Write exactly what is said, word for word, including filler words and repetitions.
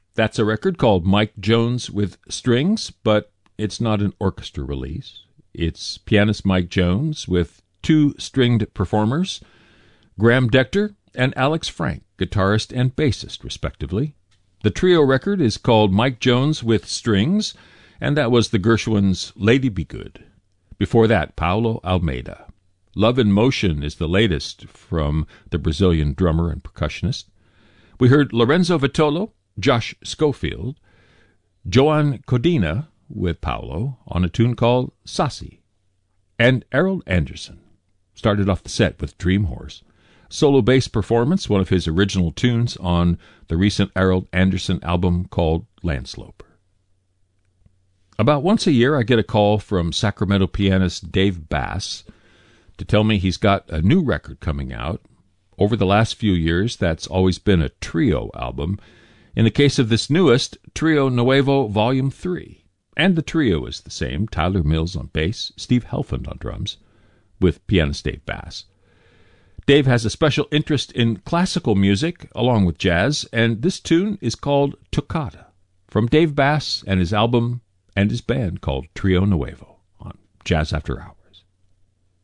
That's a record called Mike Jones with Strings, but it's not an orchestra release. It's pianist Mike Jones with two stringed performers, Graham Decter and Alex Frank, guitarist and bassist, respectively. The trio record is called Mike Jones with Strings, and that was the Gershwins' Lady Be Good. Before that, Paulo Almeida. Love in Motion is the latest from the Brazilian drummer and percussionist. We heard Lorenzo Vitolo, Josh Schofield, Joan Codina with Paulo on a tune called Sassi. And Harold Anderson started off the set with Dream Horse. Solo bass performance, one of his original tunes on the recent Harold Anderson album called Landsloper. About once a year, I get a call from Sacramento pianist Dave Bass to tell me he's got a new record coming out. Over the last few years, that's always been a trio album. In the case of this newest, Trio Nuevo Volume three. And the trio is the same, Tyler Mills on bass, Steve Helfand on drums, with pianist Dave Bass. Dave has a special interest in classical music, along with jazz, and this tune is called Toccata, from Dave Bass and his album and his band called Trio Nuevo on Jazz After Hours.